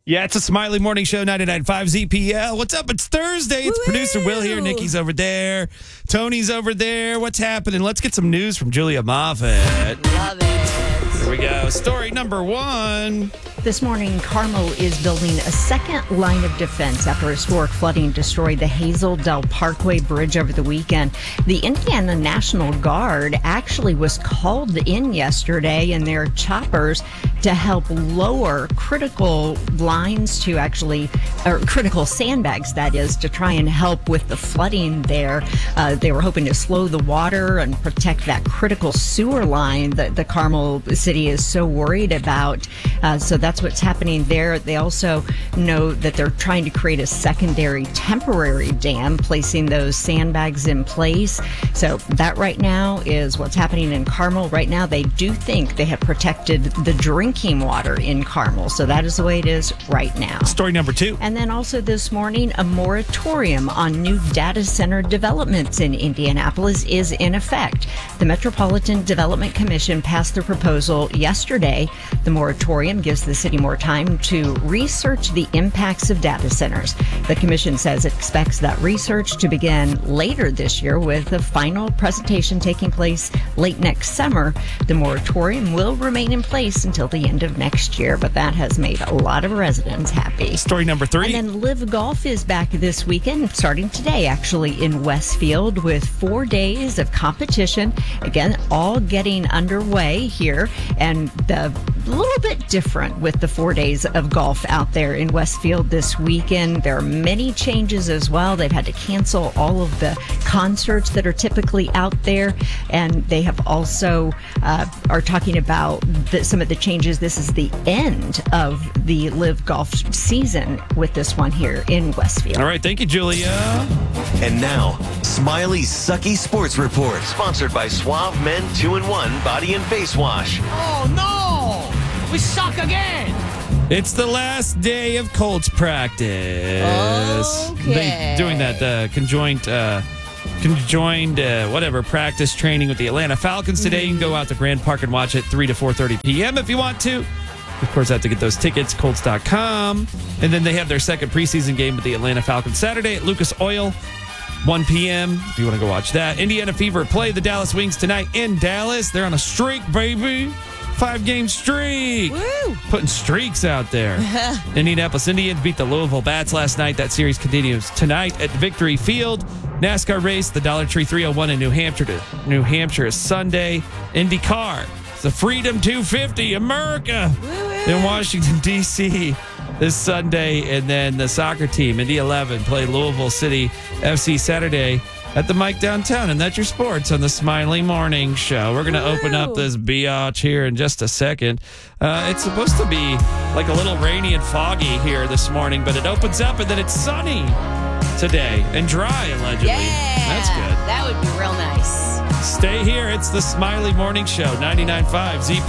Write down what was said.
Yeah, it's a Smiley Morning Show, 99.5 ZPL. What's up? It's Thursday. It's producer Will here. Nikki's over there. Tony's over there. What's happening? Let's get some news from Julia Moffett. Love it. Here we go. Story number one. This morning, Carmel is building a second line of defense after historic flooding destroyed the Hazel Dell Parkway Bridge over the weekend. The Indiana National Guard actually was called in yesterday in their choppers to help lower critical lines to or critical sandbags, that is, to try and help with the flooding there. They were hoping to slow the water and protect that critical sewer line that the Carmel city is so worried about. So that's what's happening there. They also know that they're trying to create a secondary temporary dam, placing those sandbags in place. So that right now is what's happening in Carmel. Right now, they do think they have protected the drinking water in Carmel. So that is the way it is right now. Story number two. And then also this morning, a moratorium on new data center developments in Indianapolis is in effect. The Metropolitan Development Commission passed the proposal yesterday. The moratorium gives the city more time to research the impacts of data centers. The commission says it expects that research to begin later this year, with the final presentation taking place late next summer. The moratorium will remain in place until the end of next year, but that has made a lot of residents happy. Story number three. And then Live Golf is back this weekend, starting today actually in Westfield, with 4 days of competition. Again, all getting underway here, and a little bit different with the 4 days of golf out there in Westfield this weekend. There are many changes as well. They've had to cancel all of the concerts that are typically out there, and they have also are talking about some of the changes. This is the end of the Live Golf season with this one here in Westfield. All right, thank you, Julia. And now, Smiley's Sucky Sports Report, sponsored by Suave Men 2-in-1 Body and Face Wash. Oh, no! We suck again! It's the last day of Colts practice. Okay. Doing that conjoined practice training with the Atlanta Falcons today. You can go out to Grand Park and watch it 3 to 4:30 p.m. if you want to. Of course, have to get those tickets, Colts.com. And then they have their second preseason game with the Atlanta Falcons Saturday at Lucas Oil, 1 p.m. if you want to go watch that. Indiana Fever play the Dallas Wings tonight in Dallas. They're on a streak, baby. 5-game streak. Woo! Putting streaks out there. Indianapolis Indians beat the Louisville Bats last night. That series continues tonight at Victory Field. NASCAR race, the Dollar Tree 301 in New Hampshire is Sunday. IndyCar, the Freedom 250, America, in Washington, D.C. this Sunday. And then the soccer team, Indy 11, play Louisville City FC Saturday at the Mike downtown. And that's your sports on the Smiley Morning Show. We're going to open up this biatch here in just a second. It's supposed to be like a little rainy and foggy here this morning, but it opens up and then it's sunny today and dry, allegedly. Yeah, That's good. That would be real nice. Stay here. It's the Smiley Morning Show, 99.5 ZP.